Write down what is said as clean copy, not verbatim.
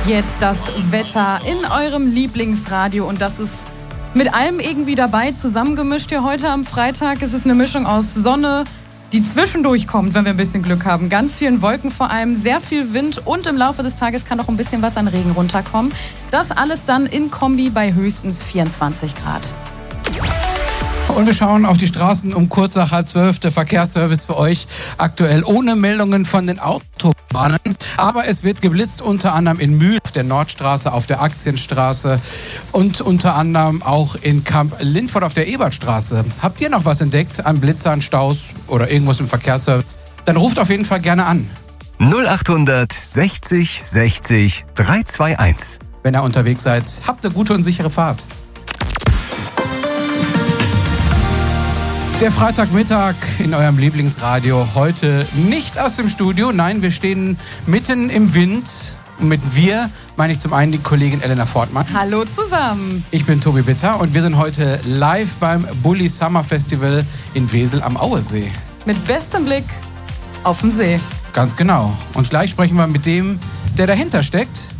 Jetzt das Wetter in eurem Lieblingsradio und das ist mit allem irgendwie dabei, zusammengemischt hier heute am Freitag. Es ist eine Mischung aus Sonne, die zwischendurch kommt, wenn wir ein bisschen Glück haben. Ganz vielen Wolken vor allem, sehr viel Wind und im Laufe des Tages kann auch ein bisschen was an Regen runterkommen. Das alles dann in Kombi bei höchstens 24 Grad. Und wir schauen auf die Straßen um kurz nach 11:30. Der Verkehrsservice für euch aktuell ohne Meldungen von den Autobahnen. Aber es wird geblitzt, unter anderem in Mühl auf der Nordstraße, auf der Aktienstraße und unter anderem auch in Kamp-Lindfort auf der Ebertstraße. Habt ihr noch was entdeckt an Blitzern, Staus oder irgendwas im Verkehrsservice? Dann ruft auf jeden Fall gerne an. 0800 60 60 321. Wenn ihr unterwegs seid, habt eine gute und sichere Fahrt. Der Freitagmittag in eurem Lieblingsradio. Heute nicht aus dem Studio. Nein, wir stehen mitten im Wind. Und mit wir meine ich zum einen die Kollegin Elena Fortmann. Hallo zusammen. Ich bin Tobi Bitter und wir sind heute live beim Bulli Summer Festival in Wesel am Auesee. Mit bestem Blick auf den See. Ganz genau. Und gleich sprechen wir mit dem, der dahinter steckt.